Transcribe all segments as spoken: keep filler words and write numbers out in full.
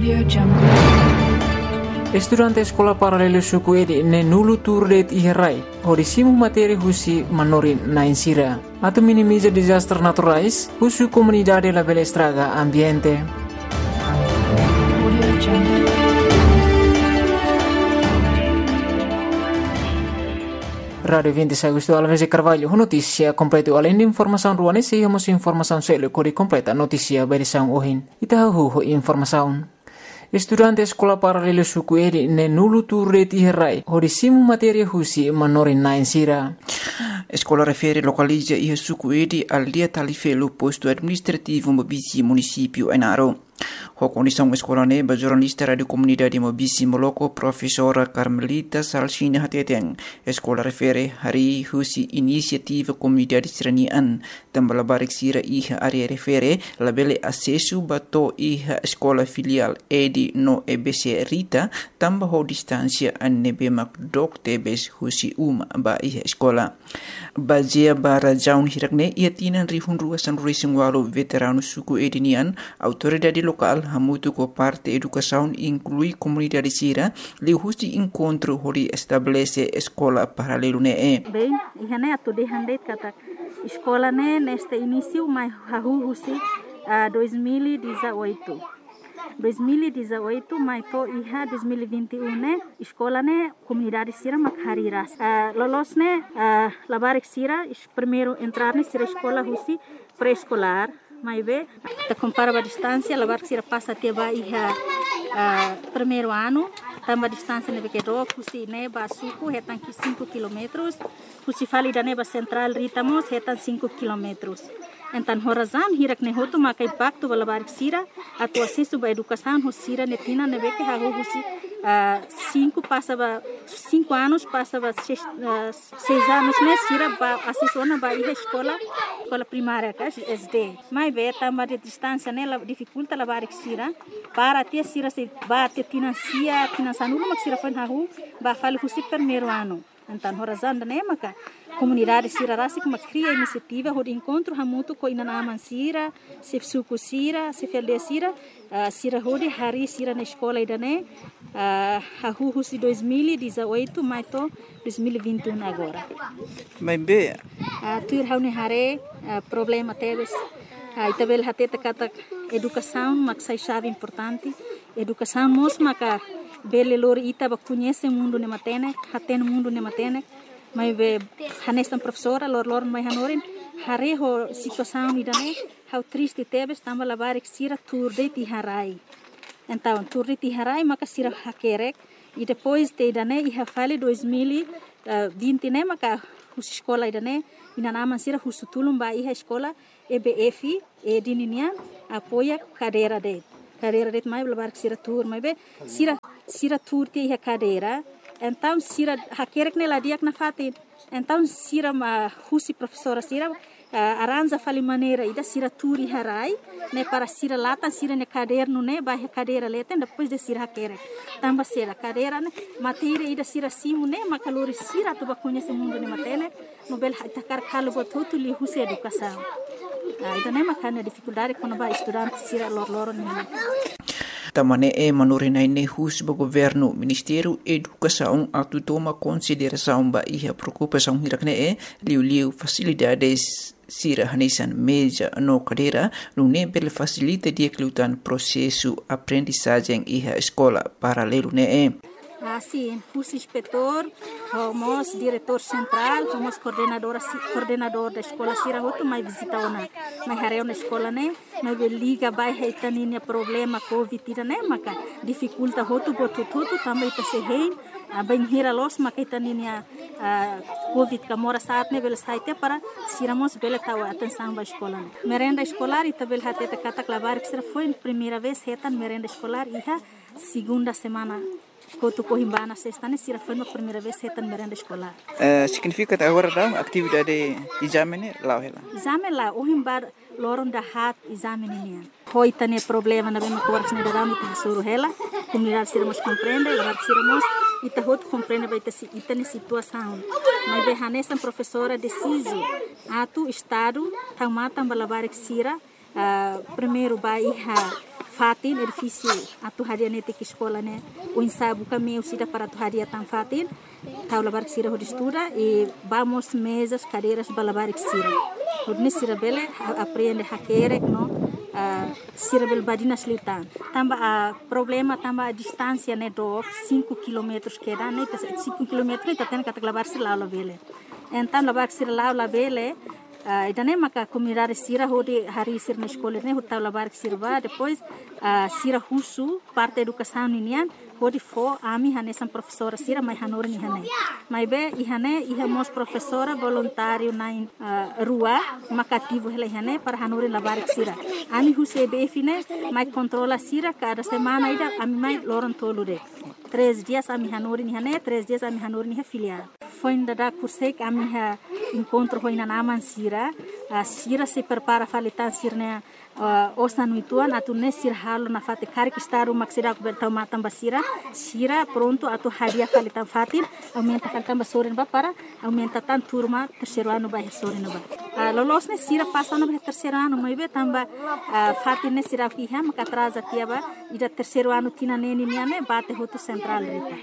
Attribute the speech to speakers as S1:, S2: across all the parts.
S1: Audio Jungle. Estudante sekolah paralelo suku edi ne nulu turdet iherai, hodisimu materi husi manorin na insira, atau minimiza disaster naturais, husu comunidade la bela estraga ambiente. Audio Jungle. Radio vinte e sei Agosto Alves e Carvalho, notícia completa além de informação ruane, se hemos informação selo kori completa notícia berição ohin. Itahu informação. Estudante sekolah paralelo suku edi ne nulu turret iherai, hodisimu materia husi manorin na insira.
S2: Escola refere localiza ihe suku edi al dia talifelo posto administrativo Mobisi município Enaro. A condição escola neba jornalista radio comunidade Mobisi Moloko professora Carmelita Salsina Hateteng. Escola refere hari husi inisiativa comunidade seranian tambah barik sira iha area refere labele acesso bato iha escola filial edi no E B C Rita tambah ho distância anebe makdok tebes husi uma ba iha escola. Bazia bara jaun hirakne ia tinan rihun ruasan racing walo veterano suku edinian autoridade local hamutu ko parte educação inclui comunidade sira li husi encontro hori estabelece escola paralelo ne e.
S3: Bem, ihane atu de handet kata escola ne neste início mai hahu husi uh, dois mil e dezoito. dois mil e dezoito mai to iha dois mil e vinte e um ne escola ne comunidade sira makhariras. Uh, lolos ne uh, labarik sira primeiro entrar ne sira escola husi pré-escolar. Mas vê, te compara a distância, a barca se passa até vai uh, primeiro ano, também a distância neve que do, se neba suco, retan que cinco quilômetros, se fala da neba central ritamos, retan cinco quilômetros. Então, horazan hirak ne hotu makai impacto bala barca sira, a tua acesso ba educação ho sira netina neve que hago husi cinco passava cinco anos passava seis, uh, seis anos né sira ba assessora ba ia escola escola primária que S D mas vê também de distância né dificulta la barca sira para ter sira se ba ter financia financiando uma sira foi na rua ba fale husi primeiro ano. Então, horazan né maka comunidade sira rasi como cria iniciativa o encontro hamutu ko ina naman sira se suku sira se felde sira uh, sira hodi hari sira na escola idane uh, hahu husi dois mil e dezoito mas to dois mil e vinte e um agora.
S2: Mas be
S3: uh, tuir haune hare uh, problema teves uh, itabel hateta kata educação maksai chave importante educação mos maka bele lori ita ba conhece mundo ne matene haten mundo ne matene mas be hanestan professora lor lor mai hanorin hare ho situação idane how triste tebes tamba labarik sira turde ti harai então turde ti harai maka sira hakerek e depois te idane e fale dois mil e vinte né maka hus escola idane ina naman sira husutulum ba iha escola E B F e dininian apoia cadeira de cadeira de mai labarik sira tur mai be sira sira tur ti iha cadeira. Então, sira hakerek ne ladiak na fatin. Então, sira ma husi professora sira uh, aranja fali maneira ida sira turi harai ne para sira lata sira ne caderno ne ba cadeira leten depois de sira hakerek. Tamba sira cadeira ne matéria ida sira simu ne makalori sira tu ba conhece mundo ne matene nobel takar kalu botutu li husi educação. Uh, ida ne makana dificuldade quando ba estudante sira lor lor ne.
S2: Tamane e manorinai ne hus ba governo Ministério Educação atu toma consideração ba iha preocupação hirakne e liu liu facilidades sira hanesan meja no cadeira no nebel facilita dia kelutan processo aprendizagem iha escola paralelo ne e.
S3: Assim, hus inspetor, homos diretor central, homos coordenadora coordenador da escola sira hotu mai visita ona mai hareu na escola ne mai liga bai heitaninia problema covid ira ne maka dificulta hotu botu tutu também ta se hein bem hira los maka itaninia covid kamora saat ne bel saite para siramos bela tawa atenção ba escola ne merenda escolar ita bel hateta katak labar que foi primeira vez hetan merenda escolar iha segunda semana Kotu Cohimbana sexta ne sira foi a primeira vez retan merenda escolar.
S2: Uh, significa que agora dá atividade exame lá ou lá?
S3: Exame lá, o himbar loron da hat exame nian. Hoi tane problema na bem com works ne da ramo te suru hela, comunidade siramos compreende, lá siramos ita hot compreende vai te ita ne situação. Mas be hanesan professora deciso atu estado tamata balabar sira uh, primeiro vai fatin edifício atu haria nete que escola né o ensaio kami usida para atu haria tan fatin tau labar que sira hodi estuda e vamos mesas cadeiras balabar que sira hodi sira bele aprende hakere no uh, sira bel badina slitan tamba a uh, problema tamba a distância né do cinco quilômetros que dá né cinco quilômetros tá tendo que labar sira lá bele então labar que sira lá bele Uh, idane maka comunidade sira hodi hari sir na escola né hota labar que sirva depois uh, sira husu parte educação ninian hodi fo ami hane sam professora sira mai hanor ni hane mai be i hane i hamos professora voluntário na uh, rua makativo hele hane para hanor labar que sira ami huse be fine mai controla sira cada semana ida ami mai loron tolude três dias ami hanor ni hane três dias ami hanor ni filial foi ainda da cursei que a minha encontro foi na naman sira a sira se prepara falitan sirne uh, osa nuituan atu ne sir halo na fate kari kistaru maksida ku bertau matam basira sira pronto atu hadia falitan fatin aumenta falitan basorin ba para aumenta tan turma terceiro ano ba sorin ba uh, lolos ne sira passa no terceiro ano mai be tamba uh, fatin ne sira ki ha maka atrasa tiaba ida terceiro ano tina neni niane bate hotu central rita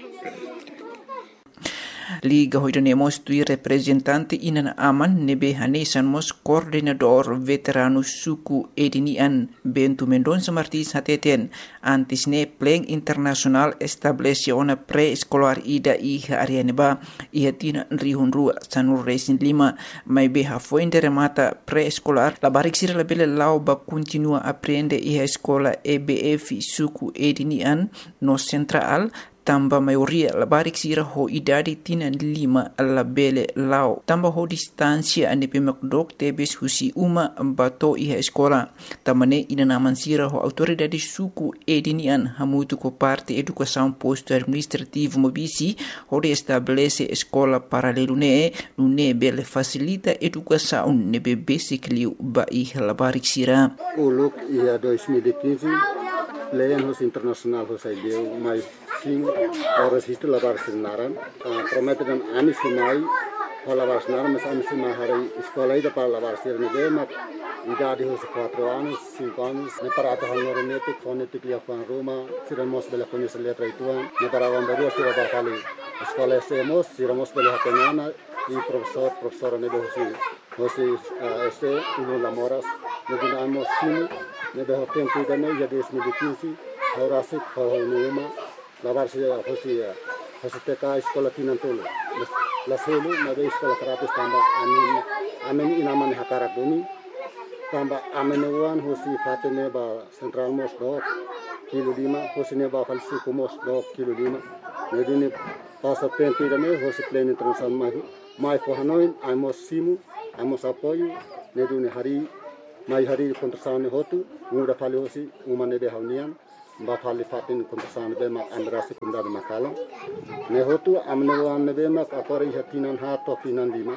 S2: Liga hoidanemos tui representante inan aman nebe hanesan mos coordenador veterano suku edinian Bento Mendonça Martins hateten antes ne pleng internasional establece ona pré-escolar ida iha arianeba iha tina rihun rua sanur resin lima mai beha foi remata pré-escolar la barik sira la bele lau ba continua aprende iha escola E B F suku edinian no central tamba maioria la barik sira ho idade tina lima la bele lao tamba ho distancia ane pemakdok tebes husi uma bato iha escola tamane ina naman sira ho autoridade suku edinian hamutu ko parte educação posto administrativo mobisi ho de estabelece escola paralelo ne no ne bele facilita educação ne be basic liu ba iha la barik sira
S4: uluk ia dois mil e quinze Leyan hos internasional hos ideu mais sim horas isto lavar sinaran prometeram ani sinai lavar sinaran mas ani sinai hari escola ida para lavar sirne gema idade hos quatro anos cinco anos ne para ata hanore nete fonetic lia fan Roma siramos bela conhecer letra ituan ne para vamberu sira para fali escola semos siramos bela hatenana e professor professora ne hosi hosi este uno lamoras ne dinamos sim ne de tempo ida ne ya dois mil e quinze horasi khonuma lavar se hosi hosi teka escola tinantolo la selu na de escola gratis tamba amin amin inaman hakara duni tamba amenuan hosi fatene ba central mos do kilo lima hosi ne ba falsi kumos do kilo lima ne dini passa tempo ida ne hosi plane international mai mai for hanoin amos simu amos apoio ne duni hari mai hari kontrasane hotu muda fali hosi umane de haunian ba fali fatin kontrasane be ma andra sekunda de makalo ne hotu amne wan ne be ma akore hatinan ha to tinan lima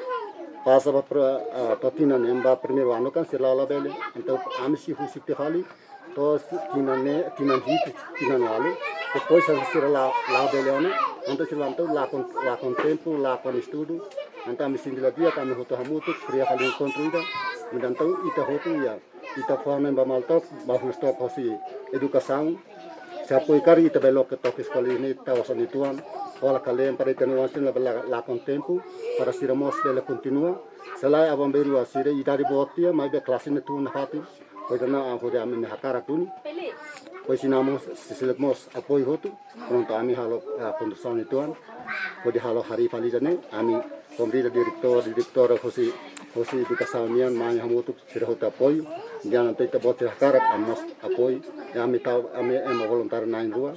S4: passa ba to tinan emba primeiro ano kan selala bele então amsi husi te fali to tinan ne tinan hit tinan wale depois a sira la la bele ano então se lanto la con la con tempo la con estudo então me sindila dia kan hotu hamutu kriya fali construida então ita hotu ya ita forma ba malto ba stop hosi educação se apoiar ita belo que toque escola ni ta osanituan ola kalem para tenuan la la con tempo para siramos bela continua sela abamberu asire ita di botia mai be classe ne tu na fati pois na hoja amen hakara tuni pois sinamos siselemos apoio hotu pronto ami halo condução nituan pode halo hari falijane ami komrida direktor direktor hosi hosi educação nian mai hamutu sira hota apoio jangan tita bote hakara amos apoio ami tau ami em voluntário na rua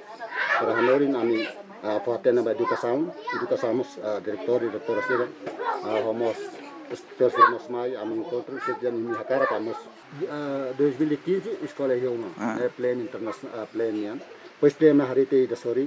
S4: para hanorin ami fatena ba educação educação direktor direktor sira homos terus mai ami encontro sejak ini hakara amos dois mil e quinze escola Rioma é pleno internacional pleno nian pois tema hari te da sori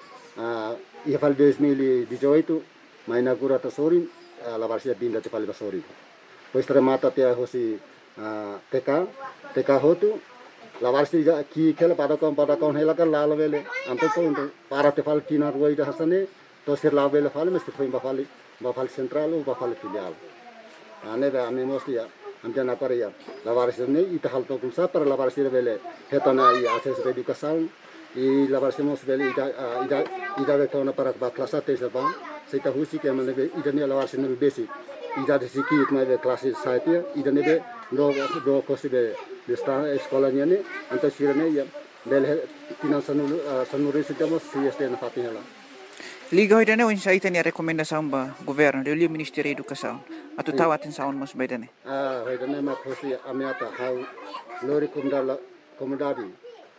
S4: ia fal dois mil e dezoito mai inaugura ta sori la varsia binda te fal da sori pois remata te hosi T K T K hotu la varsia ki kela pada kon pada kon hela kan la vele anto to para te fal tina rua ida hasane to sir la vele fal mesti foi ba fal ba fal central ou ba fal filial ane ba ami mostia amjan apa ya lawaris ne ita hal to kulsa para lawaris bele hetana i akses educação e lawaris mos bele ida ida ida de tona para ba klasa te sapa seita husi ke mane ida ne lawaris ne besi ida de siki it mai klase saite ida ne be do do kosi be de sta escola ne anta sirane ya bele tinan sanu sanure sitamos si este na fatinela
S2: Liga hoy dane unsa itani rekomendasyon ba gobyerno de liu Ministério da Educação atu tawatin saon mas baydane
S4: ah hoy dane ma kosi amiata hau lori kumdala komodadi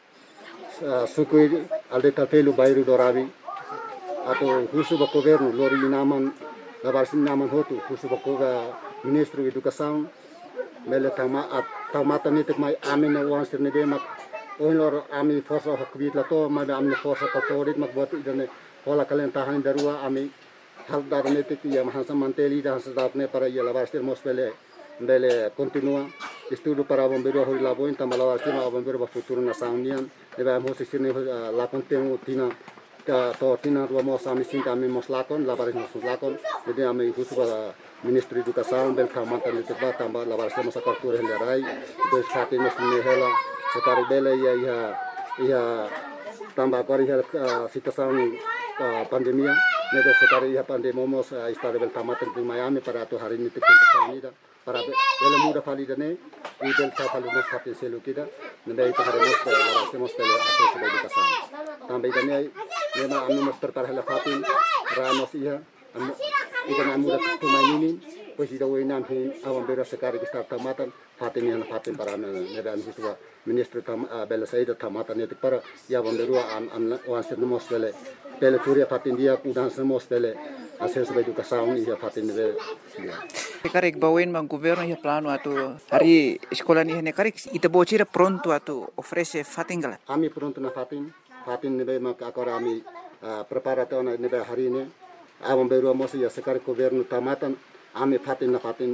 S4: sukui alde tapelu bairu dorabi atau husu ba gobyerno lori naman labarsin naman hotu husu ba ko Ministro Educação mele tama at tamata nitik mai amin na wan sirne de mak oin lor ami forsa hakbit la to ma ami forsa katorit mak bot idane Hola kalian tahan darua ami hal darne te ya mahasa manteli dah sedapne para ya labarstir mospele bele continua estudo para bombeiro hori labo inta malabarstir ma bombeiro ba futuro na saunian eba mo se sirne la contemo tina ta to tina ro mo sami sinta ami mos lakon labaris mos lakon jadi ami husu ba Ministro Educação bel kamanta ni teba tamba labarstir mos akartur hendarai des khati mos ni hela sekari bele ya ya ya tamba kori hel situação pandemia nede sekali ya pandemia mos istade bel tamatan di Miami para tu hari ini tikun sanida para bel muda validane i bel ta falu mos hatin selu kita nede itu hari mos para semos bel akses educação tambe dane nema anu mos tertar hela fatin ramos iya anu idana muda tu mainini pues ida wenam hin awam bera sekali kita tamatan fatin yang fatin para nede anu siswa Ministro tam bel saida tamatan itu para ya bomberu an an wansir mos bel Pele turia fatin dia udah semos pele hasil sebagai educação ia fatin de
S2: Karek bawen mang governo ya plano atu hari sekolah ni hene karek ita bocira pronto atu ofrece fatin gala
S4: ami pronto na fatin fatin nebe mak agora ami preparato na nebe hari ini awam beru mos ya sekar governo tamatan ami fatin na fatin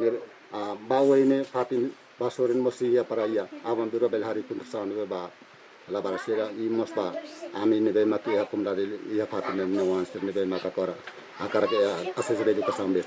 S4: bawen fatin basorin mos ya para ya awam beru bel hari pun tersaun ba la barasera i mosba ami nebe maki ya kumda de ya fatin ne wan sir nebe maka kora akar ke ases be educação besi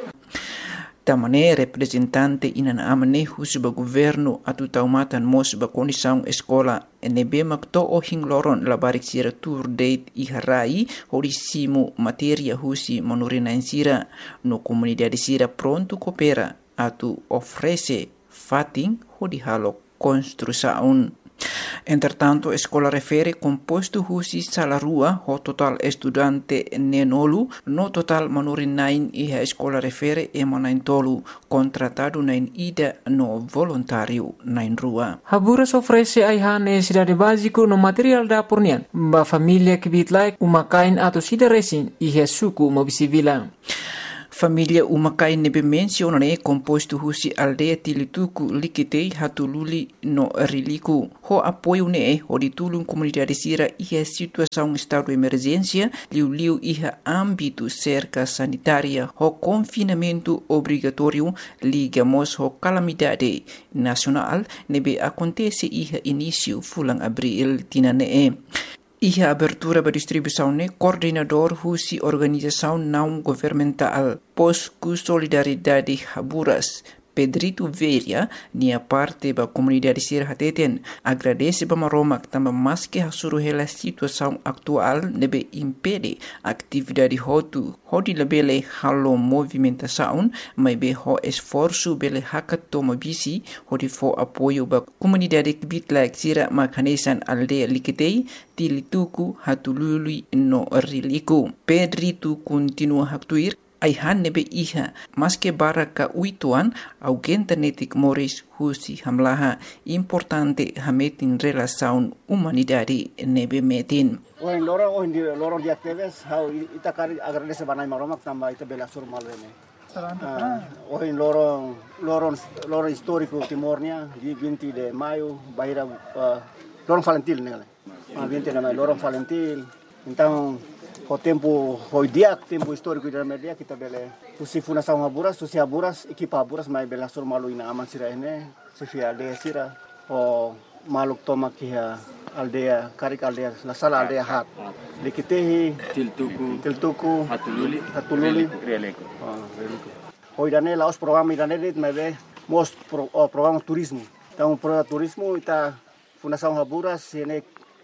S2: tamane representante inan amane husba governo atu taumatan mosba condição escola nebe makto o hingloron la barik sira tour date i harai horisimo materia husi manurina insira no comunidade sira pronto coopera atu ofrece fatin hodi halo construção. Entretanto, a escola refere composto husi salarua ho total estudante nenolu no total manurin nain e a escola refere emanain tolu contratado nain ida no voluntário nain rua.
S1: Haburas ofrece aihan necessidade básico no material da pornian ba família que bitlai umakain atau sida resin e suku mobisivila.
S2: Família umakai nebe mencionane composto husi aldeia tilituku likitei hatululi no riliku. Ho apoio ne ho ditulung comunidade sira iha situação estado de emergência liu liu iha âmbito cerca sanitária ho confinamento obrigatório ligamos ho calamidade nacional nebe acontece iha início fulang abril tinane. Iha abertura ba distribuição ne coordenador husi organização não governamental Posku Solidariedade Haburas Pedrito Veria nia parte ba comunidade sir hateten agradece ba maromak tamba maske hasuru hela situação actual nebe impede atividade hotu hodi lebele halo movimentação mai be ho esforço bele hakatoma bisi hodi fo apoio ba comunidade bitlak sira makanesan aldeia likitei tilituku hatulului no riliku Pedrito continua haktuir aihan nebe iha maske baraka uituan augenta netik moris husi hamlaha importante hametin relação humanidade nebe metin.
S4: Oin loro oin di loro di aktives how ita kari agradece banai maromak tamba ita bela sur malene. Oin loro loro loro histórico timornia di vinte de maio baira loro Valentil nele. vinte de maio loro Valentil. Então o tempo o dia tempo histórico da media kita bele usi fundação Haburas usi Haburas equipa Haburas mai bela sur malu ina aman sira ene sifia aldeia sira o maluk toma kia aldeia karik aldeia la sala aldeia hat likitehi
S5: tiltuku
S4: tiltuku
S5: hatululi
S4: hatululi
S5: releko
S4: oh releko hoy dane laos program idane dit mai be mos pro, oh, programa turismo. Então, programa turismo ita Fundação Haburas ini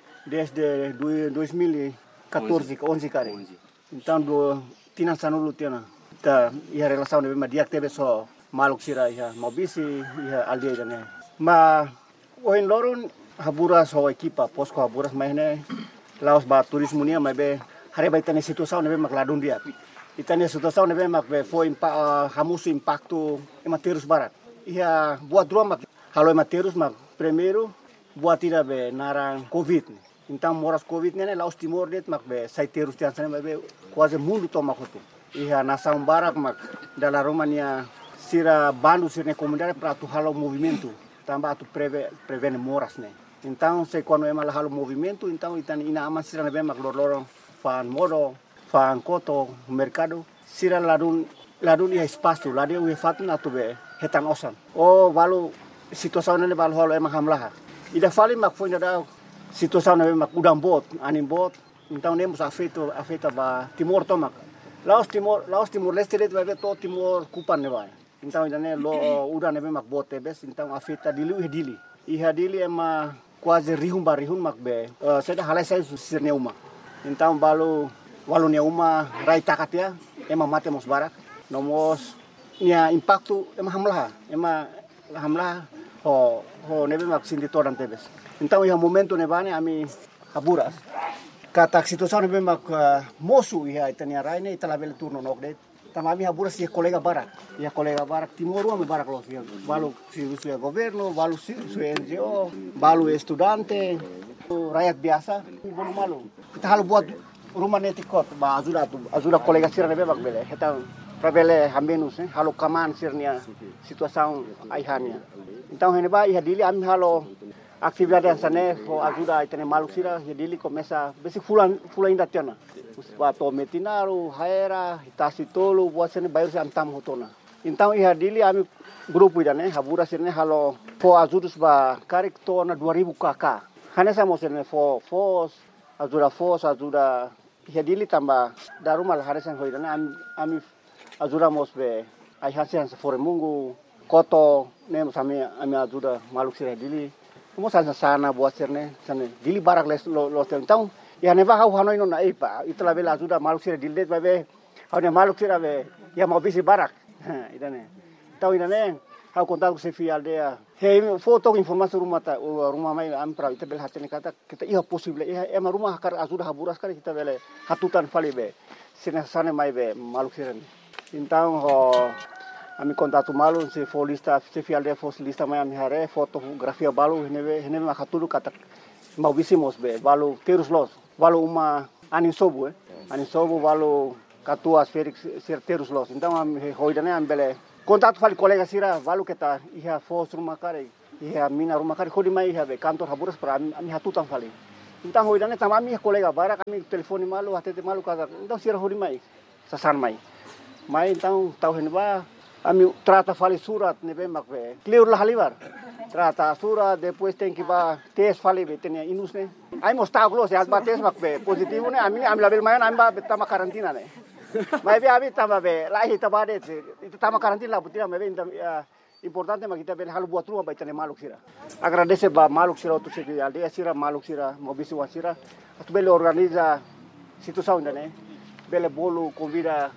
S4: desde dois mil e quatorze, onze kali. Então, do tinan sanulu tiana. Ita ia relação de ma dia tebe so maluk sira ia mobisi ia aldeia dane. Ma oin lorun Haburas ho equipa posko Haburas mahne laos ba turismo nia mai be hare ba itane situação nebe makladun dia. Itane situação nebe mak be foi impa hamusu impacto ematerus barat. Ia buat dua mak halo ematerus mak primeiro buat tira be narang covid. Então moras covid nene laos timor det mak be saiterus tian sana be quase mundo toma kotu. Ia nasang barak mak dala Romania sira bandu sirne comunidade para tu halo movimento. Tambah tu preve prevene moras ne. Então, se quando é mal halo movimento, então itan ina ama sira nebe mak lorlorong fan modo, fan koto, mercado, sira ladun ladun ia espaço, ladun ia fatun atu be hetan osan. Oh, valu situação nele valu halo emang hamlaha. Ida fali mak foi da situação nebe mak udang bot, anim bot, então nemos afeto afeta ba Timor tomak. Laos Timor, Laos Timor Leste det vai to Timor kupan ne vai. Então ida ne lo udang nebe mak bot tebes, então afeta dilu e dili. Iha dili ema quase rihun barihun mak be. Uh, saya dah halai saya susir neuma. Então balu walu neuma rai takatia ema mate mos barak. Nomos nia impacto ema hamlaha. Ema hamlaha ho ho nebe mak sindi toran tebes. Então iha momento nebane ami Haburas. Kata situação nebe mak uh, mosu iha itania rai ne italabel turno nokdet. Tamami Haburas ia colega barak, ia colega barak Timor ame barak los ia balu serviço ya governo, balu serviço N G O, balu estudante, rakyat biasa, bolu malu. Kita halu buat rumah netikot, ba ajuda tu, ajuda colega sira nebe bak bele, kita prabele hambenus, eh, halu kaman sirnia situação aihania. Então hene ba ia dili ami halu atividade sana, ho ajuda itene malu sira, ia dili começa besi fulan fulan inda tiana. Bato metinaru, haera, hitasi tolu, buat sini bayar si antam hotona. Então iha dili ami grupo idane, Haburas sini halo fo azudus ba karik tona dua ribu kakak. Hanya sama sini fo fos, ajuda fos, ajuda iha dili tambah darumal harisan ho idane ami ami ajuda mos be ai hasian se fore mungu koto ne mos ami ami ajuda maluk sira dili. Mos sana sana buat sini sana dili barak les lo lo então ya neba hau hanoi no na ipa itla bela ajuda maluk sira dildet babe hau ne maluk sira be ya mau bisi barak idane tau idane hau kontak ku sefi aldea he foto informasi rumah ta rumah mai am pra ita bel hatene kata kita iya possible iya ema rumah kar ajuda Haburas kar kita bele hatutan fali be sina sane mai be maluk sira então ho ami kontak malu se folista sefi aldea foslista mai ami hare fotografia balu hene hene ma hatulu kata mau bisi mos be balu terus los balu uma anin sobu eh anin sobu balu katuas Felix terus los então am hoidane am bele contato fali colega sira balu kita iha fos rumah kare iha mina rumah kare khodi mai iha be kantor Haburas para ami hatutan fali então hoidane tamami colega bara kami telefoni malu hatete malu kada então sira hodi mai sasan mai mai então tau henba ami trata fali surat nebe makbe clear lah halibar trata surat depois tem que ba tes fali be tenia inus ne ai mostau glos ya ba tes makbe positivo ne ami ami label mayan ami ba tama karantina ne mai be abi tama be lahi tabade itu tama karantina butia me be importante ma kita be halu buat rumah ba tenia maluk sira agradece ba maluk sira tu segi aldea sira maluk sira mobisi wasira atu bele organiza situação ne bele bolo convida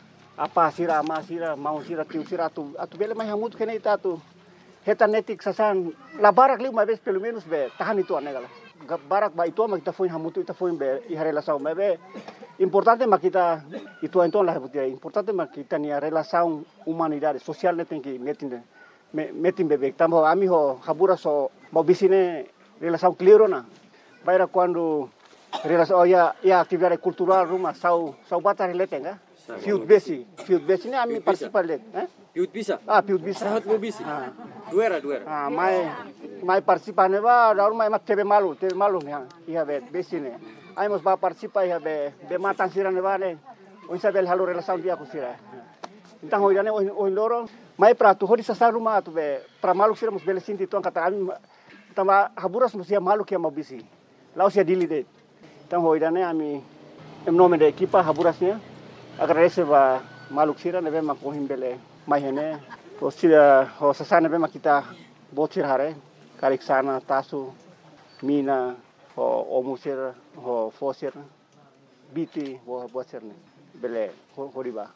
S4: apa sira ama sira mau sira tiu sira atu atu bele mai hamut kene ita tu heta netik sasan la barak liu mai vez pelo menos be tahan itu anegala barak ba itu ma kita foi hamut ita foi be i relação mai be importante ma kita itu então la butia importante ma kita ni relação humanidade social ne tem que metin metin bebek tambo ami ho Haburas so mau bisine relação clear na baira quando relação ya ya atividade cultural rumah sau sau bata relate nga Fiut besi, fiut besi ni ami participar let, eh?
S5: Fiut bisa.
S4: Ah, fiut bisa.
S5: Sahat mo bisi. Ah. Duera, duera.
S4: Ah, mai mai participar ne ba, daur mai mat tebe malu, tebe malu ne, iha be besi ne. Ai mos ba participar iha be be matan sira ne ba ne. O isabel halo relação dia ku sira. Então hoje ne o loro, mai pra tu hodi sasa rumah tu be, pra malu sira mos bele sinti tuan kata ami tama Haburas mos ia malu kia mau bisi. Lau sia dili det. Então hoje ne ami em nome da equipa Haburasnya agradece ba maluk sira nebe makohim bele mahene ho sira ho sasana be makita botsir hare karik sana tasu mina ho omusir ho fosir biti ho botsir ne bele ho riba.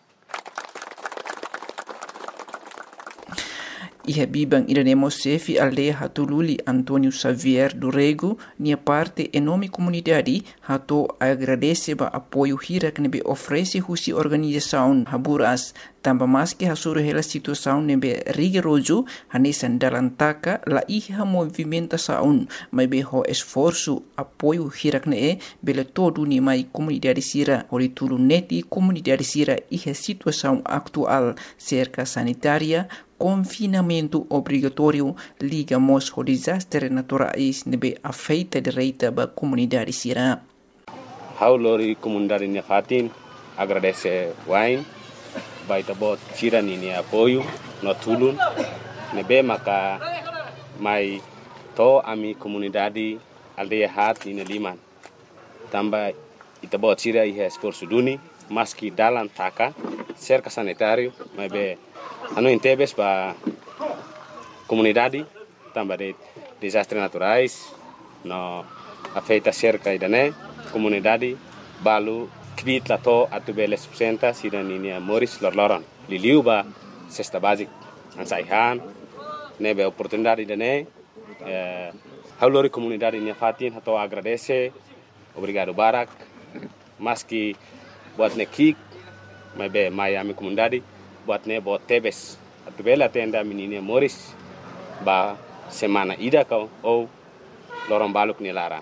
S2: Iha bibang iranemo sefi aldeia hatululi Antônio Xavier do Rego, nia parte enorme comunidade hato agradece ba apoio hira que nebe oferece husi organização Haburas, tamba mais que hasuru hela situação nebe rigoroso hanesan dalam taka la iha movimentação, mas be ho esforço apoio hira que ne bele todo ni mai comunidade sira, hori tulu neti comunidade sira iha situação atual cerca sanitária, confinamento obrigatório ligamos ao desastre naturais nebe afeita direita ba comunidade sira.
S5: How lori comunidade ne fatin agradece wine baita bot sira ni apoio no tulun nebe maka mai to ami comunidade aldeia hat ni liman tamba ita bot sira ihe esforço duni maski dalam taka cerca sanitário mas be anu intebes ba comunidade tamba de desastres naturais no afeita cerca idane comunidade balu krit lato atubele subsenta sidaninia Moris lorloron liliu ba cesta basic ansaihan nebe oportunidade idane eh haulori comunidade nia fatin hato agradece obrigado barak maski buat nekik mabe Miami comunidade buat ne buat tebes atubela tenda menina Moris ba semana ida kau ou lorong baluk ni lara.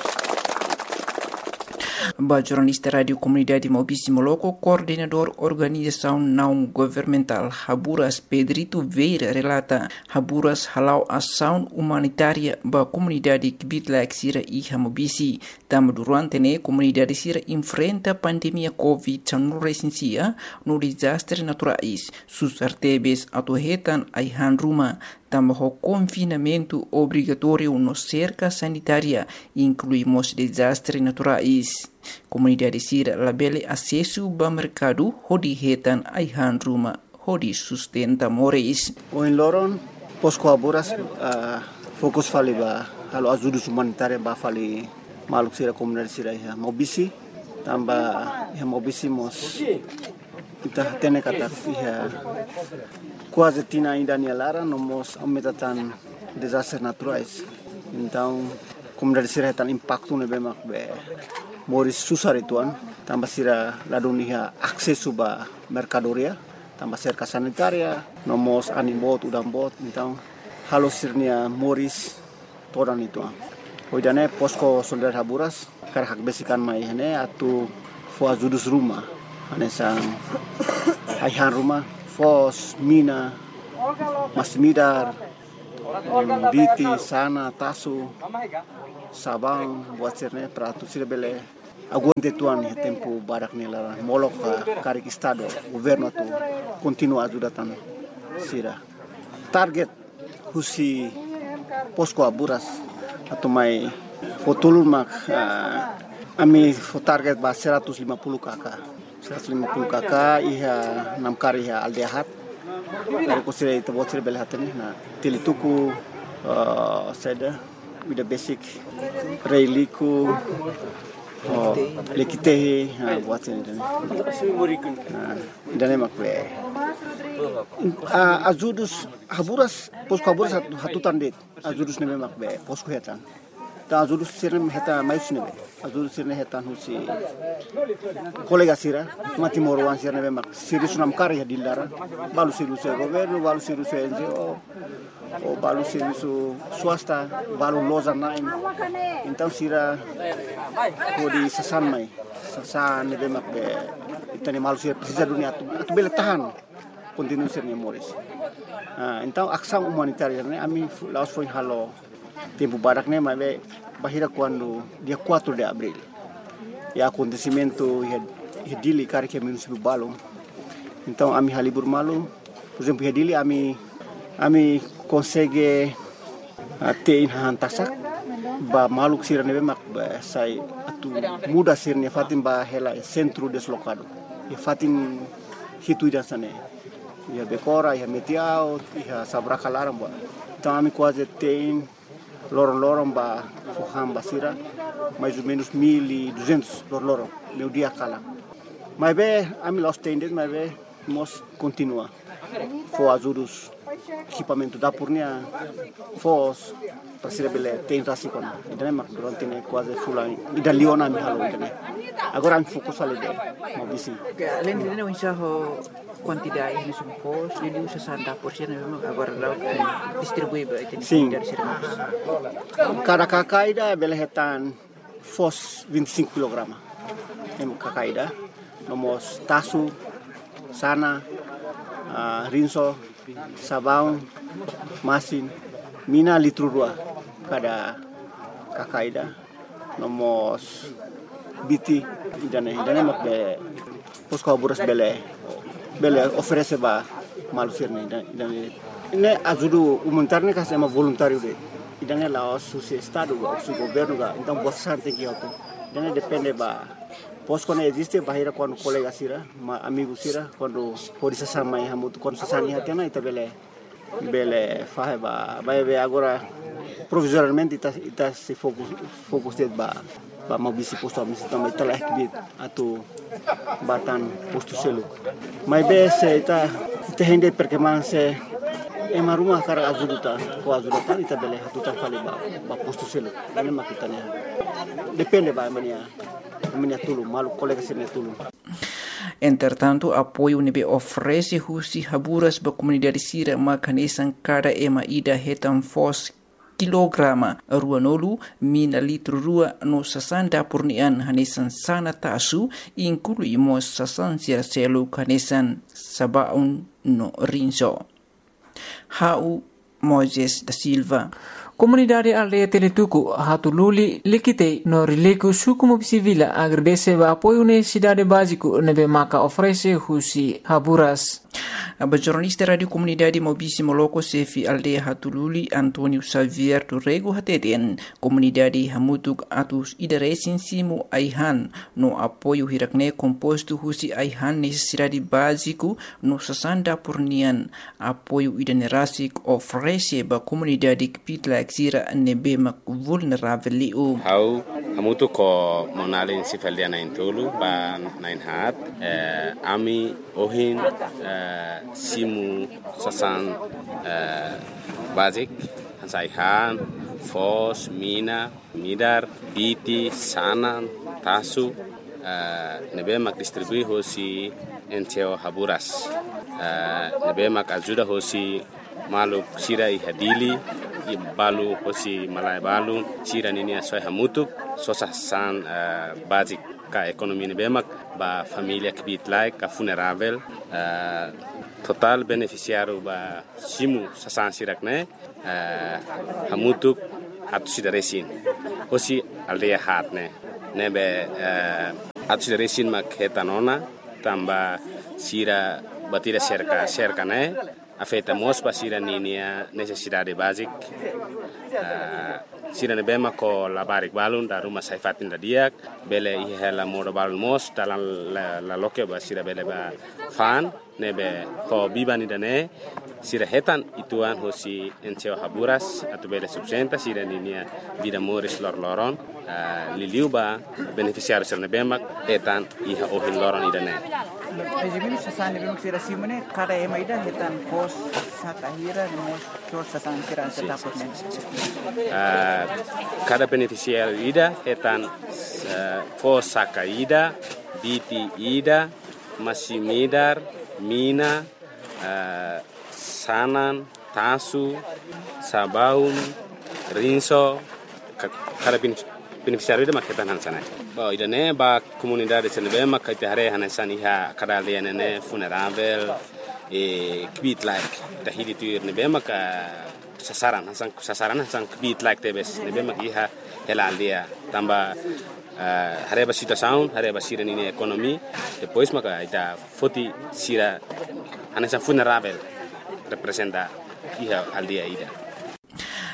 S2: Ba jornalista radio comunidade Maubici Moloco, coordenador organização não governamental Haburas Pedrito Veira relata Haburas halau ação humanitária ba comunidade Kibitla Sira e Maubici. Tam durante ne comunidade Sira enfrenta pandemia Covid dezenove no desastre naturais. Sus artebes atuhetan aihan ruma. Tambah confinamento obrigatório no cerca sanitária, incluímos desastres naturais. Comunidade Sira labele acesso ao mercado, hodi hetan aihan ruma, hodi sustenta moris.
S4: O em Loron, posko Haburas, uh, fokus fali ba, halo ajuda humanitária ba fali maluk Sira comunidade Sira ya Maubici, tambah ya Maubici mos kita tene kata ya quase tina ainda ni lara nomos aumentatan desastres naturais. Então, comunidade Sira tan impacto ne bemak be moris susar ituan, tambah Sira ladunia akses ba mercadoria, tambah cerca sanitaria, nomos animbot udambot, então halo sirnia moris todan ituan. Hoidane posko solidar Haburas karhak besikan mai hene atu fo ajudus rumah. Anesang aihan rumah, fos, mina, masmidar, biti, sana, tasu, sabang, buat sirne peratu sira bele aguante tuan ya tempo barak nila molok karik estado governo tu continua ajudatan sira. Target husi posko Haburas atau mai fotulun mak uh, ami fo target ba seratus lima puluh kakak. seratus lima puluh kakak iha enam kari iha aldehat dari kusira itu buat sira belhatani na tilituku uh, seda with the basic reiliku oh lekitehi buat sira dan dan makwe ajudus Haburas posko Haburas hatutan det ajudus ne makbe posko hetan ta ajudus sira heta mais ne ajudus sira hetan husi kolega sira mati morwan sira ne mak siri sunam kari di lara balu siru se governo balu siru se N G O o balu siru su swasta balu loza nain então sira kodi sasan mai sasan ne mak be itani malu sira precisa dunia tu tu bele tahan continue sirnya moris. Ah, então ação humanitária né, a mim laos foi halo tempo barak né, mas bahira quando dia quatro de abril. E acontecimento é dili cara que é município Balong. Então a mim halibur malu, por exemplo, é dili a mim a mim consegue ter in hantasak ba maluk sira ne mak sai atu muda sirnya fatin ba hela centro deslocado. E fatin hitu dan sana.
S6: ia Becora, ia Metiao, ia Sabracalaram, ba. Então, ami quase tem lorong-lorong ba Fuham Basira, mais ou menos mil e duzentos lorong-lorong, meu dia cala. Mas bem, ami los tendes, mas bem, nós continua. For ajudos equipamento da Purnia, fos para ser bele tem rasikon. Então, mas durante né quase fulan, ida Leona mi halo então. Agora am fokus ali deh, mau bisi.
S2: Além de não enxergar quantidade de sumpos, ele usa sanda por cento memang agora lá distribui baik
S6: Sim.
S2: dari servis.
S6: Cada kakaida bele hetan fos vinte e cinco quilogramas. Em kakaida, nomos tasu, sana, uh, rinso, sabão, masin, mina litro dua cada kakaida, nomos biti idane idane mak be posko buras bele bele oferece ba malu sirne idane ne ajudu humanitarne kas ema voluntário de idane la su estado o su governo ga então bastante que auto idane depende ba posko ne existe bahira quando colega sira ma amigo sira quando pode se sama e hamutu quando se sani hatena ita bele bele fahe ba ba be agora provisoriamente ita ita se focus focus de ba ba mau bisi posto a misi também telah kibit atau batan posto selu mai be se ita ita hende perkembangan se ema rumah kara azuduta ko azuduta ita bele hatuta fale ba ba posto selu ini makitanya depende ba mania mania tulu malu colega sene tulu.
S2: Entretanto, apoio nebe oferece husi haburas ba comunidade sira makanesan cada ema ida hetan fos kilograma ruanolu mina litro rua no sasan dapurnian hanesan sana tasu inclui mos sasan sira selu hanesan sabaun no rinso. Hau Moises da Silva.
S1: Comunidade aldeia Teletuku hatululi likite no rileku suku mobisivila agradece ba apoio necessidade básico nebe maka oferece husi haburas.
S2: A jornalista radio comunidade Mobisi Moloko Sefi aldeia hatululi Antonio Xavier Turrego hateten comunidade hamutuk atus idaresin simu aihan no apoio hirakne composto husi aihan necessidade básico no sasanda purnian apoio idanerasik oferece ba comunidade kpitla exira nebe mak vulnerável liu.
S5: Hau hamutuk ko monalin sifaldiana intulu ba nain hat eh, ami ohin eh, simu sasan uh, basic hansaihan fos mina midar biti sanan tasu uh, nebe mak distribui hosi enteo haburas uh, nebe mak ajuda hosi malu sira i hadili i balu hosi malai balu sira nini asoi hamutuk sosasan uh, basic ka ekonomi nebe mak ba familia kibit like ka funerável uh, total beneficiário ba simu sasan sirak ne uh, hamutuk atu sidaresin hosi aldeia hat ne nebe uh, atu sidaresin mak hetanona tamba sira batira cerca cerca ne afeta mos ba sira ninia necessidade basic uh, sira ne bema ko labarik balun da rumah saifatin da diak bele i hela modo balun mos dalam la, la loke ba sira bele ba fan nebe ko bibani dane sira hetan ituan hosi enteo haburas atau bele subsenta sira ninia vida moris lor loron uh, liliu ba beneficiário sira nebe mak hetan iha ohin loron idane.
S2: Ejimini sasan nebe mak sira simone kada ema ida hetan pos satahira mos sor sasan sira setapot ne.
S5: Uh, cada beneficiário ida hetan uh, pos saka ida biti ida masimidar mina, uh, sanan, tasu, sabaun, rinso, kada beneficiário ida maketan hansana. Ba idane ba comunidade senebe makite hare hansani ha kada liane funerável e kbit like tahidi tuir nebe maka sasaran hansan sasaran hansan kbit like tebes nebe makiha helaldia tamba Uh, hareba situação, hareba sira nini ekonomi, depois maka ita foti sira anessa funerável representa iha aldia ida.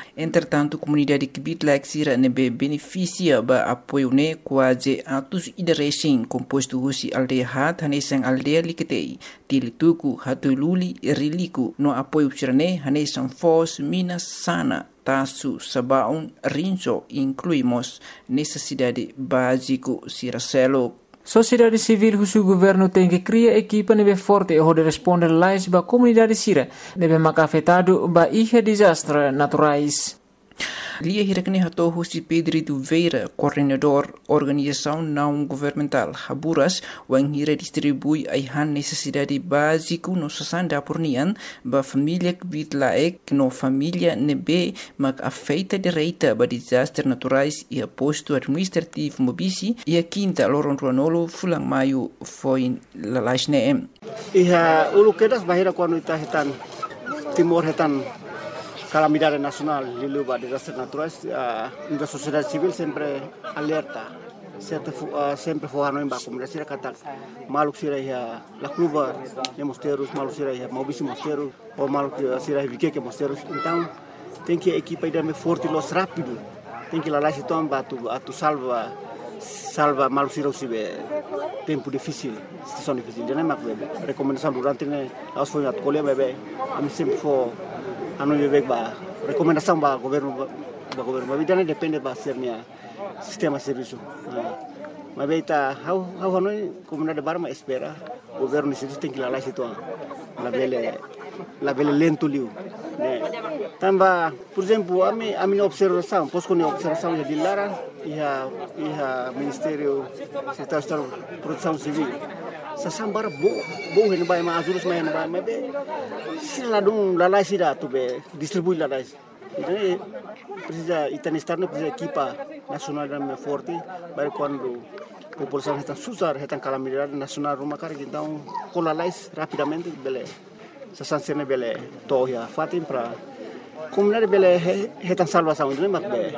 S2: Entretanto, a comunidade Kibitlaik Sira nebe beneficia ba apoio ne quase atos idarecem composto husi aldeia hat hanesang aldeia liketei tilituku hatululi riliku no apoio sirane hanesang fos minas sana tasu sabaun rinso incluímos necessidade básico Siracelo.
S1: Sociedade civil husu governo tem que criar equipa nebe forte e de responder lais ba comunidade sira nebe maka afetado ba ihe desastre naturais.
S2: Lia hirakne hato husi Pedro Duveira, coordenador organização não governamental Haburas, wang hira distribui aihan necessidade básico no sasanda pornian ba família Kibitlaik no família nebe mak afeita direita ba desastres naturais e aposto administrativo mobisi e a quinta loron ruanolo fulang maio foi lalaisne.
S6: Iha ulu kedas bahira quando ita hetan timor hetan calamidade nacional de luva de desastres naturais, a uh, sociedade civil sempre alerta, sempre uh, sempre forrando em baixo, como disse a kata, malu sira ia la cluba de mosteiros, malu sira ia mobisi mosteiros, ou malu sira ia vique mosteiros, então tem que a equipa ir me forte los rápido, tem que lá lá se toma atu atu salva salva malu sira usibe tempo difícil, situação difícil, já não é mais bebe, recomendação durante né, nós foi na colhe bebe, a mim sempre for anu bebek ba recomendação ba governo ba governo mas vida depende ba sernya sistema serviço mas beita how how hanoi comunidade barma espera governo isso tem que lá lá situ la bele la bele lento liu né tamba por exemplo a mi a minha observação posso com observação de Lara e a e a ministério secretário de proteção civil sasambar bo bo hen bai ma azulus ma hen bai ma be sila dum la lai sida tu be distribui la lai então precisa itani estar no precisa equipa nacional da forte para quando a população está susar está calamidade nacional uma carga então com la lai rapidamente bele sasansene bele toya fatim para comunidade bele está salvação né mas be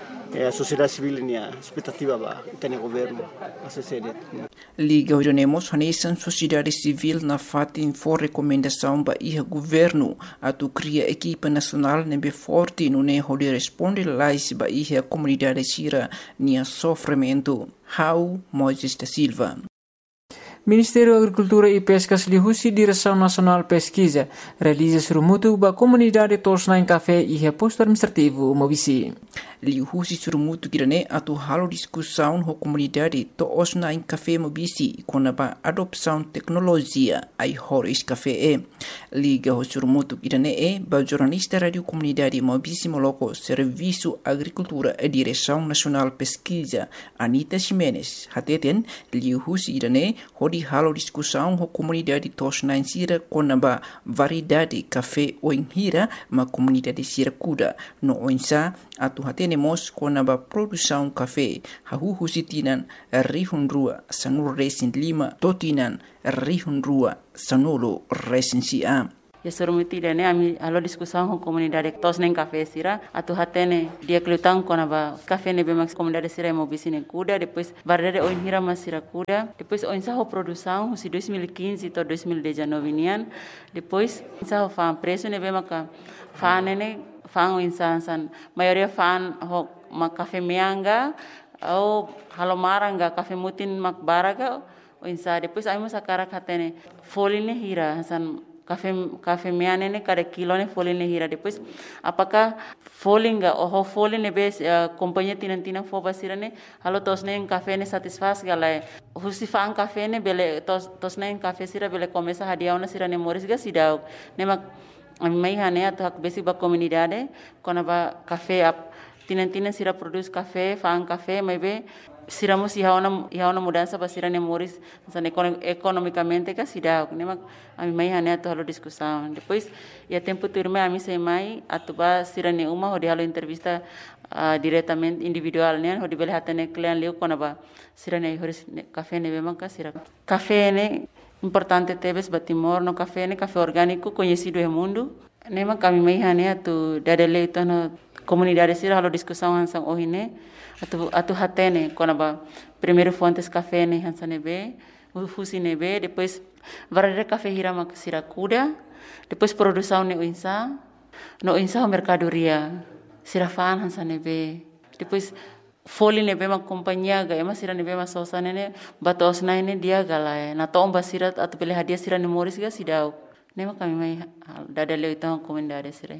S6: a sociedade civil nia expectativa ba itani governo a sede
S2: Liga Orionemos hanesan sociedade civil na fatin for recomendação ba iha governo atu cria equipa nacional nebe forte no ne hode responde lais ba iha comunidade sira nia sofrimento. How Moisés da Silva.
S1: Ministério da Agricultura e Pescas lihusi Direção Nacional Pesquisa realiza surumutu ba comunidade tosna em café e reposto administrativo mobisi.
S2: Lihusi surumutu kirane atu halo discussão ho comunidade tosna em café mobisi com ba adopção tecnologia ai horis café e. Liga ho surumutu kirane e ba jornalista radio comunidade mobisi moloko Serviço Agricultura e Direção Nacional Pesquisa Anita Ximenes hateten lihusi kirane di halo discussão ho comunidade tosna em sira com ba variedade café o em hira ma comunidade sira kuda no onsa atu hatenemos com ba produção café hahu husitinan rihun rua sanur resin lima totinan rihun rua sanolo resin sia.
S7: Ya surumuti dene ami alo discussão com comunidade tosna em café sira atu hatene dia kelutang kona ba café ne bemax comunidade sira mobisi ne kuda depois variedade o hira mas sira kuda depois o insa ho produção si dois mil e quinze to dois mil e dezenove nian depois insa ho fan preço ne bemaka fan ne fan o insa san maioria fan ho ma café meanga ou halomaranga café mutin mak baraga o insa depois ai mo sakara hatene foline hira san Café café meane ne cada kilo ne folin ne hira depois apakah folinga oh folin ne bes uh, companhia tinan tinan fo basira ne halo tos ne café ne satisfaz gala husi fan café ne bele tos tos ne café sira bele começa hadiah na sira ne moris ga sidau ne mak ami mai hane atu hak besi ba comunidade kona ba café ap tinan tinan sira produz café fan café mai be siramos si haona haona mudança para sira ne moris san economicamente ka sida ne mak ami mai hane atu halo discussão depois ia tempo turma ami sei mai atu ba sira ne uma hodi halo entrevista uh, diretamente individual ne hodi bele hatane client leu kona ba sira ne horis café ne bema ka sira café ne importante tebes batimor no café ne café orgânico conhecido no mundo ne mak ami mai hane atu dadele tono comunidade sira halo discussão hansang ohine atu atu hatene kona ba primeiro fontes café ne hansane be fusi ne be depois varare café hira mak sira kuda depois produção ne insa no insa mercadoria sirafaan hansa nebe. Depois foli nebe ma companhia ga ema sira nebe ma sosa nene batos na ne dia galai na tomba sira atu pele hadia sira ni moris ga sidau. Nema kami mai dada leo itang komendare sira.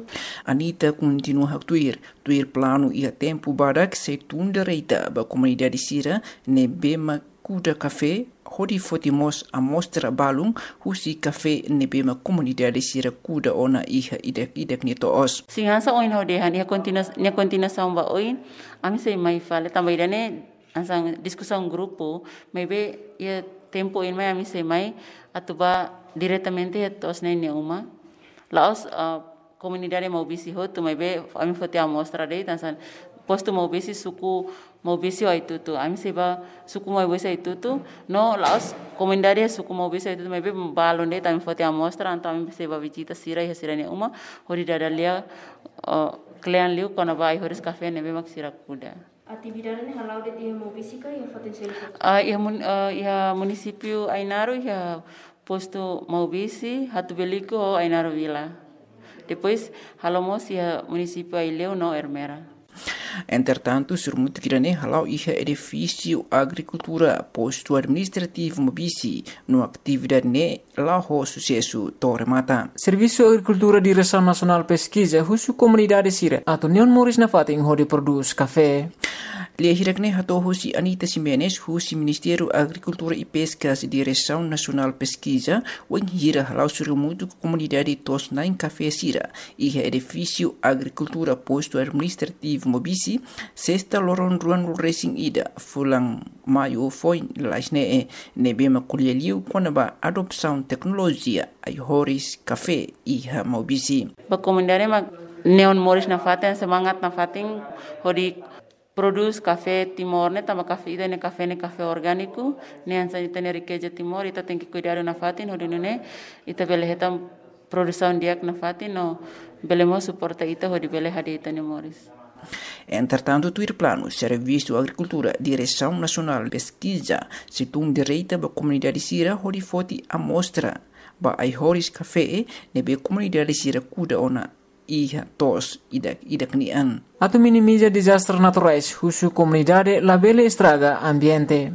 S2: Anita continua a tuir, tuir plano ia tempo barak se tunda reita ba comunidade sira ne bema kuda café hodi fotimos a mostra balung husi café ne bema comunidade sira kuda ona iha idak idak ni toos.
S7: Singansa oin hodehan ia continua ia continua samba oin ami sei mai fale tambah idane ansang discussão grupo maybe ia tempo in mai ami sei mai atuba diretamente tos nene uma laos uh, comunidade maubisi ho tu mai be ami fote amostra dei tansan posto maubisi suku maubisi ai tutu ami seba suku maubisi ai tutu no laos comunidade suku maubisi ai tutu mai be balon dei tami fote amostra anto ami seba visita sira ya sira ne uma hori dadalia uh, klean liu kona vai horis cafe ne be mak sira kuda.
S8: Atividade ne halau de dia maubisi ka ia potensial.
S7: Ah ia mun ia município Ainaro ia posto Maubisi, Hatu Belico ou Ainaro Vila. Depois, halamos ia município Aileu no Ermera.
S2: Entretanto, surmut virane halau ia edifício agricultura posto administrativo Mobisi no atividade ne lá ho sucesso Torre Mata.
S1: Serviço Agricultura Direção Nacional Pesquisa husu comunidade sira atau Neon Moris na fating ho de produz café.
S2: Lia hirakne hato husi Anita Simenes husi Ministério Agricultura e Pescas Direção Nacional Pesquisa wen hira halau surmutu comunidade tos nain café sira ia edifício agricultura posto administrativo Mobisi sexta loron ruan racing ida fulang maio foi laisne ne bema kulialiu konaba adopção tecnologia ai horis café ia Mobisi.
S7: Ba comunidade ma Neon Moris na faten semangat na fating hodi produz café Timor ne tama café ida ne café ne café orgânico ne ansa ita ne riqueza Timor ita tem que cuidar na fatin hodi ne ita bele hetam produção diak na fatin no belemo suporta ita hodi bele hadi ita ne Moris.
S2: Entretanto, tuir plano, Serviço Agricultura, Direção Nacional Pesquisa, se tum direita ba comunidade sira hodi foti amostra ba ai horis café ne be comunidade sira kuda ona iha tos idak idak nian.
S1: Atau minimiza desastres naturais husu comunidade labele estraga ambiente.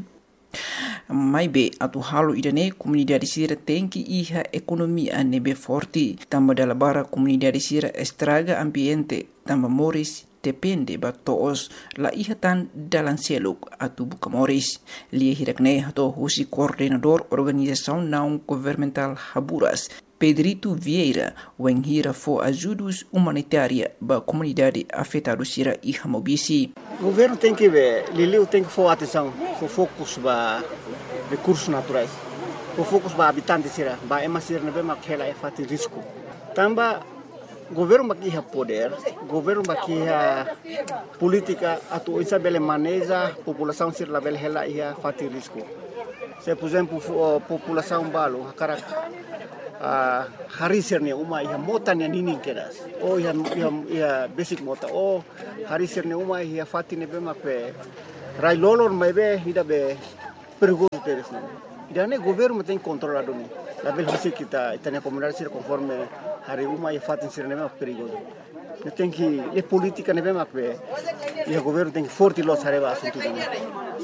S2: Mai be atu halu idane comunidade sira tem que iha economia nebe forte tamba dala bara comunidade sira estraga ambiente tamba moris depende ba toos la iha tan dalan seluk atu buka moris lia hirakne hato husi coordenador organização não governamental Haburas Pedrito Vieira wen hira fo ajudos humanitária ba comunidade afetada sira iha Mobisi.
S6: O governo tem que ver, Liliu tem que for atenção, for focus ba recursos naturais, for focus ba habitantes sira, ba ema sira nebe makela e fati risco. Tamba governo makiha poder, governo makiha política atu isa bele maneja população sira la bele hela ia fati risco. Se por exemplo população balo hakarak Uh, hari sirne uma ia mota ni nini keras oh ia ia, ia basic mota oh hari sirne uma ia fati ne bema pe rai lolor mai be ida be perigoso teres ne ida ne governo tem controlado ni la bel hisi kita itania comunidade sir conforme hari uma ia fati sirne bema perigoso ne tem que e política ne bema pe ia governo tem que forte los areba assunto